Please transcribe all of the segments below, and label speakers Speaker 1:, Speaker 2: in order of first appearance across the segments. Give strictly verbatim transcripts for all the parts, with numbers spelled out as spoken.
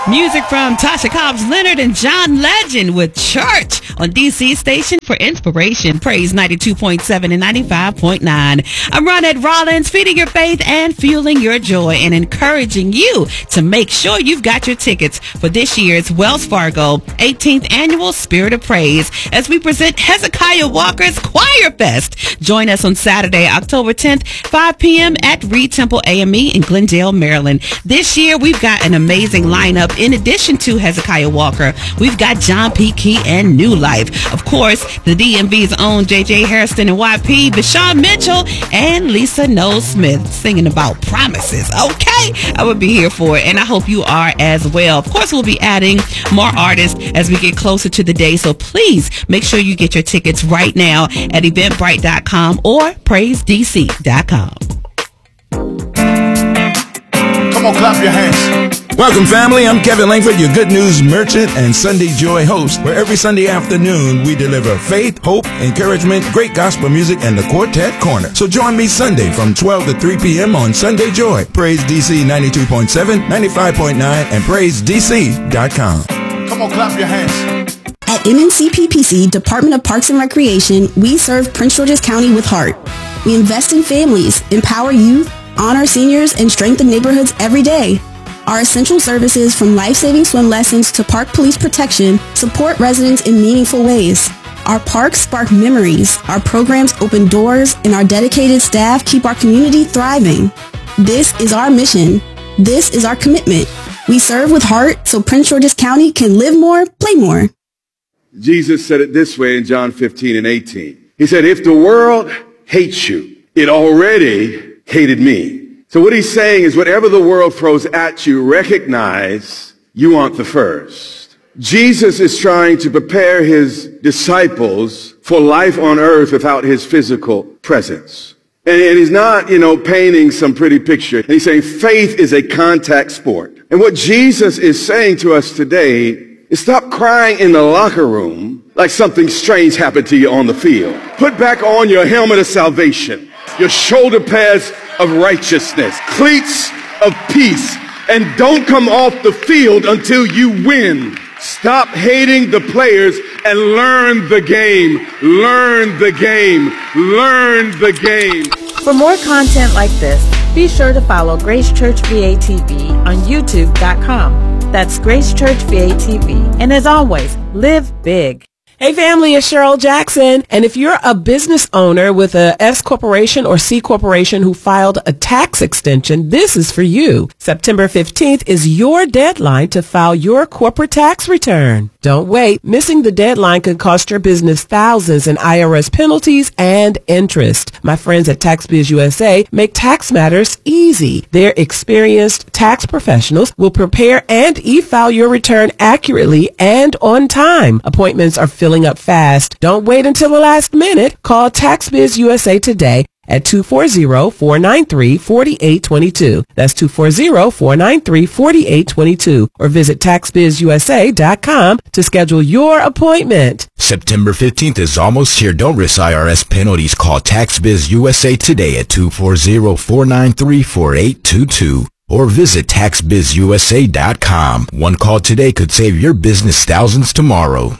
Speaker 1: Music from Tasha Cobbs Leonard and John Legend with Church on D C Station for Inspiration. Praise ninety-two point seven and ninety-five point nine. I'm Ronette Rollins, feeding your faith and fueling your joy and encouraging you to make sure you've got your tickets for this year's Wells Fargo eighteenth Annual Spirit of Praise as we present Hezekiah Walker's Choir Fest. Join us on Saturday, October tenth, five p.m. at Reed Temple A M E in Glendale, Maryland. This year, we've got an amazing lineup. In addition to Hezekiah Walker, we've got John P. Key and New Life. Of course, the D M V's own J J Hairston and Y P, Bashawn Mitchell, and Lisa Noel Smith singing about promises. Okay, I will be here for it, and I hope you are as well. Of course, we'll be adding more artists as we get closer to the day, so please make sure you get your tickets right now at eventbrite dot com or praise d c dot com.
Speaker 2: Come on, clap your hands.
Speaker 3: Welcome, family. I'm Kevin Langford, your Good News merchant and Sunday Joy host, where every Sunday afternoon we deliver faith, hope, encouragement, great gospel music, and the Quartet Corner. So join me Sunday from twelve to three p.m. on Sunday Joy. Praise D C ninety-two point seven, ninety-five point nine, and praise d c dot com.
Speaker 2: Come on, clap your hands.
Speaker 4: At M N C P P C, Department of Parks and Recreation, we serve Prince George's County with heart. We invest in families, empower youth, honor seniors, and strengthen neighborhoods every day. Our essential services, from life-saving swim lessons to park police protection, support residents in meaningful ways. Our parks spark memories, our programs open doors, and our dedicated staff keep our community thriving. This is our mission. This is our commitment. We serve with heart so Prince George's County can live more, play more.
Speaker 5: Jesus said it this way in John fifteen and eighteen. He said, if the world hates you, it already hated me. So what he's saying is whatever the world throws at you, recognize you aren't the first. Jesus is trying to prepare his disciples for life on earth without his physical presence. And, and he's not, you know, painting some pretty picture. And he's saying faith is a contact sport. And what Jesus is saying to us today is stop crying in the locker room like something strange happened to you on the field. Put back on your helmet of salvation, your shoulder pads of righteousness, cleats of peace, and don't come off the field until you win. Stop hating the players and learn the game. Learn the game. Learn the game.
Speaker 6: For more content like this, be sure to follow Grace Church V A T V on youtube dot com. That's Grace Church V A T V. And as always, live big.
Speaker 7: Hey family, it's Cheryl Jackson, and if you're a business owner with a S corporation or C corporation who filed a tax extension, this is for you. September fifteenth is your deadline to file your corporate tax return. Don't wait. Missing the deadline could cost your business thousands in I R S penalties and interest. My friends at TaxBiz U S A make tax matters easy. Their experienced tax professionals will prepare and e-file your return accurately and on time. Appointments are filling up fast. Don't wait until the last minute. Call TaxBiz U S A today at two four zero, four nine three, four eight two two. That's two four zero, four nine three, four eight two two. Or visit tax biz u s a dot com to schedule your appointment.
Speaker 8: September fifteenth is almost here. Don't risk I R S penalties. Call TaxBiz U S A today at two four zero, four nine three, four eight two two. Or visit tax biz u s a dot com. One call today could save your business thousands tomorrow.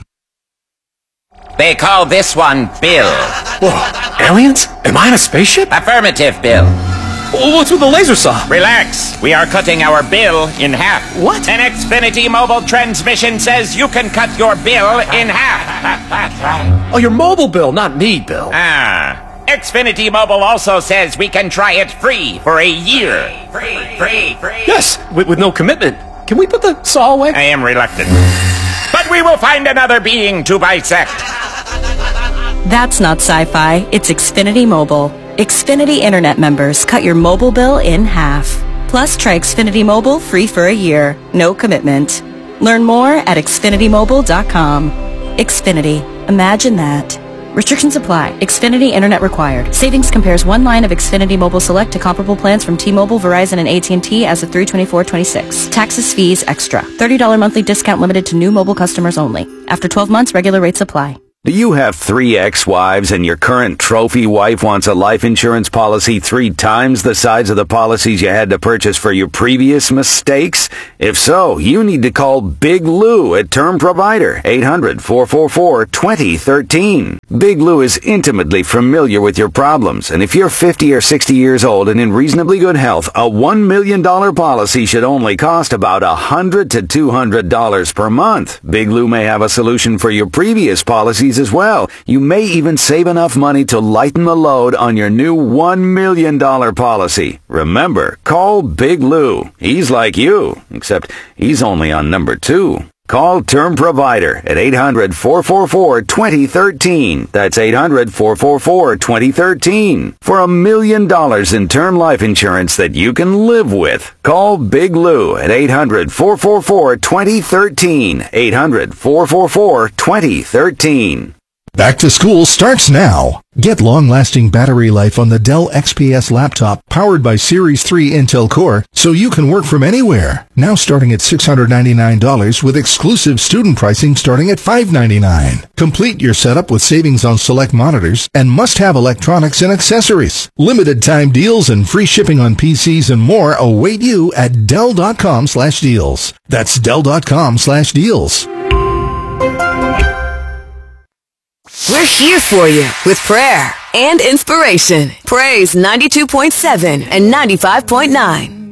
Speaker 9: They call this one Bill.
Speaker 10: Whoa, aliens? Am I in a spaceship?
Speaker 9: Affirmative, Bill.
Speaker 10: What's with the laser saw?
Speaker 9: Relax. We are cutting our bill in half.
Speaker 10: What?
Speaker 9: An Xfinity mobile transmission says you can cut your bill in half.
Speaker 10: Oh, your mobile bill, not me, Bill.
Speaker 9: Ah. Xfinity Mobile also says we can try it free for a year. Free, free, free.
Speaker 10: Yes, with, with no commitment. Can we put the saw away?
Speaker 9: I am reluctant. But we will find another being to bisect.
Speaker 11: That's not sci-fi. It's Xfinity Mobile. Xfinity Internet members cut your mobile bill in half. Plus, try Xfinity Mobile free for a year. No commitment. Learn more at xfinity mobile dot com. Xfinity. Imagine that. Restrictions apply. Xfinity Internet required. Savings compares one line of Xfinity Mobile Select to comparable plans from T-Mobile, Verizon, and A T and T as of three twenty-four twenty-six. Taxes, fees, extra. thirty dollars monthly discount limited to new mobile customers only. After twelve months, regular rates apply.
Speaker 12: Do you have three ex-wives and your current trophy wife wants a life insurance policy three times the size of the policies you had to purchase for your previous mistakes? If so, you need to call Big Lou at Term Provider, eight hundred, four four four, two zero one three. Big Lou is intimately familiar with your problems, and if you're fifty or sixty years old and in reasonably good health, a one million dollars policy should only cost about one hundred to two hundred dollars per month. Big Lou may have a solution for your previous policies as well. You may even save enough money to lighten the load on your new one million dollars policy. Remember, call Big Lou. He's like you, except he's only on number two. Call Term Provider at eight hundred, four four four, two zero one three. That's eight hundred, four four four, two zero one three. For a million dollars in term life insurance that you can live with. Call Big Lou at eight hundred, four four four, two zero one three. eight hundred, four four four, two zero one three.
Speaker 8: Back to school starts now. Get long-lasting battery life on the Dell X P S laptop powered by Series three Intel Core so you can work from anywhere. Now starting at six hundred ninety-nine dollars with exclusive student pricing starting at five hundred ninety-nine dollars. Complete your setup with savings on select monitors and must-have electronics and accessories. Limited time deals and free shipping on P Cs and more await you at Dell.com slash deals. That's Dell.com slash deals.
Speaker 13: We're here for you with prayer and inspiration. Praise ninety-two point seven and ninety-five point nine.